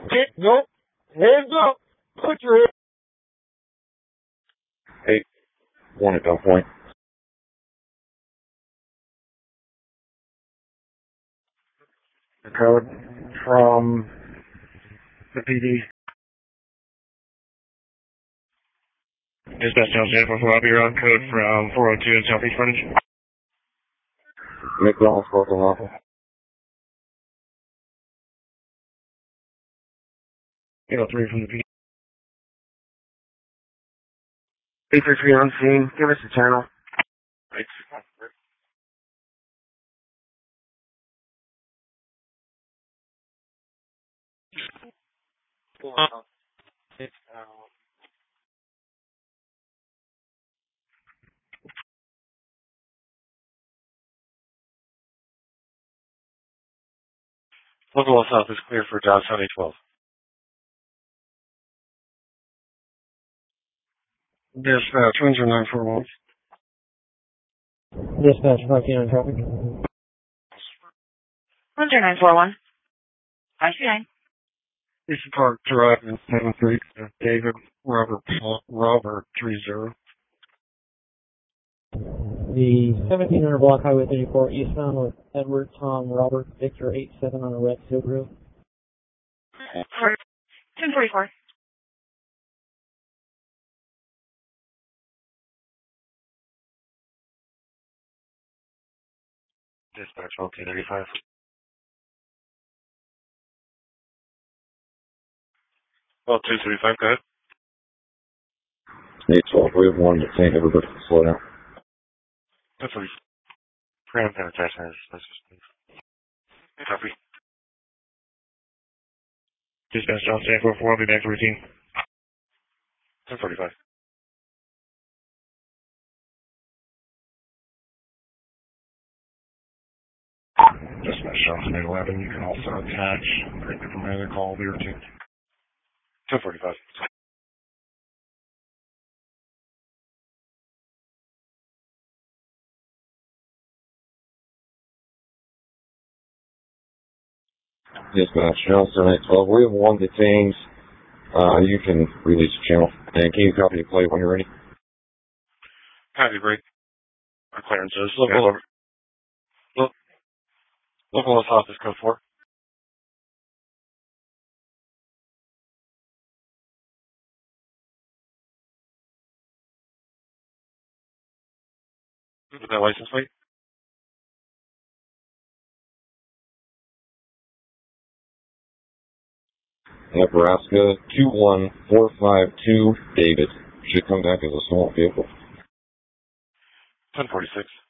No. Hands up. Put your hands. Hey, one at gunpoint. The code from the PD. Dispatch Channel 4, I'll be on code from 402 in Southeast Frontage. McDonald's, Oklahoma. 803 from the PD. 833 on scene. Give us a channel. Local South is clear for Johnstown 812. Dispatch, Windsor 941. Dispatch, 5 traffic. Windsor 941. 529. Eastern Park Drive in 7th Street. David Robert 30. The 1700 block Highway 34 eastbound with Edward Tom Robert Victor 87 on a red Subaru. 1044. Dispatch 1235. Well, 235, go ahead. 812, we have one detained. Everybody slow down. That's what he's. Graham penetration is please. Copy. Dispatch Johnstown 4, I'll be back to routine. 1045. Dispatch Johnstown 811, you can also attach. Great from another call, will be routine. 1045. Dispatch, Johnstown 812, we have one detained. You can release the channel. And can you copy the plate when you're ready? Copy break. Our clearances. Local South is code 4. With that license plate? Nebraska 21452 David. Should come back as a small vehicle. 1046.